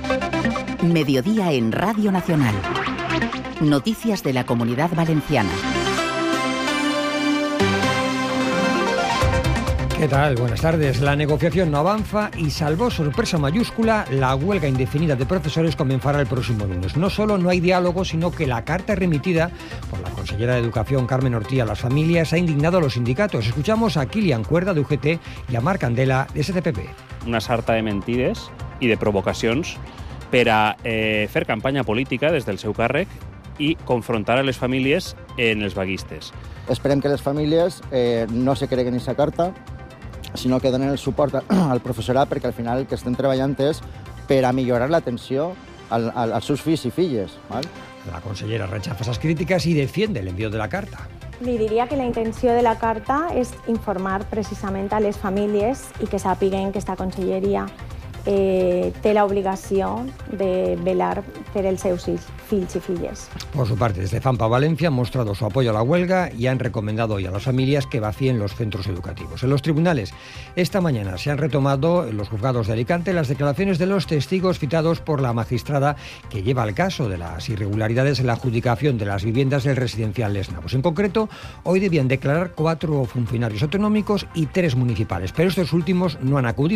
Mediodía en Radio Nacional. Noticias de la Comunidad Valenciana. ¿Qué tal? Buenas tardes. La negociación no avanza y, salvo sorpresa mayúscula, la huelga indefinida de profesores comenzará el próximo lunes. No solo no hay diálogo, sino que la carta remitida por la consellera de Educación, Carmen Ortí, a las familias ha indignado a los sindicatos. Escuchamos a Kilian Cuerda, de UGT, y a Marc Candela, de SCPP. Una sarta de mentides i de provocacions per a fer campanya política des del seu càrrec i confrontar a les famílies en els vaguistes. Esperem que les famílies no se creguen aquesta carta, sinó que donen el suport al professorat, perquè al final el que estem treballant és per a millorar l'atenció als seus fills i filles. ¿Vale? La consellera rechaza esas críticas y defiende el envío de la carta. Li diria que la intenció de la carta és informar precisament a les famílies i que sàpiguen que esta conselleria té l'obligació de velar per els seus fills y filles. Por su parte, desde FAMPA Valencia han mostrado su apoyo a la huelga y han recomendado hoy a las familias que vacíen los centros educativos. En los tribunales, esta mañana se han retomado en los juzgados de Alicante las declaraciones de los testigos citados por la magistrada que lleva el caso de las irregularidades en la adjudicación de las viviendas del residencial Les Navos. En concreto, hoy debían declarar 4 funcionarios autonómicos y 3 municipales, pero estos últimos no han acudido.